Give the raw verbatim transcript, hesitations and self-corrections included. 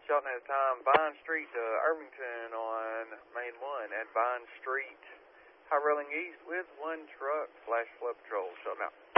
shutting at a time. Vine Street to Irvington on Main one at Vine Street, high railing east with one truck, flash flood patrol, shutting out.